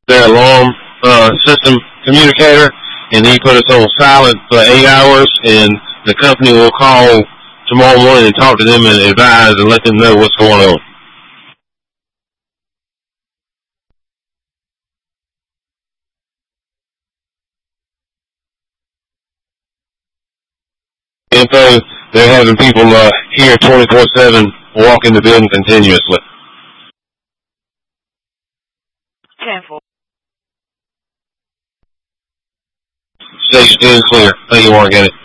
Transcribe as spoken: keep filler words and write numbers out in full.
their alarm uh, system communicator, and he put us on silent for eight hours, and the company will call tomorrow morning and talk to them and advise and let them know what's going on. Info, they're having people uh, here twenty-four seven walk in the building continuously. ten four. Station is clear. Thank you, Mark. Get it.